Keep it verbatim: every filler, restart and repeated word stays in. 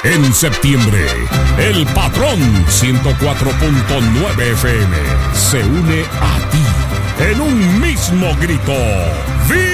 En septiembre, el Patrón ciento cuatro punto nueve F M se une a ti en un mismo grito. ¡Viva!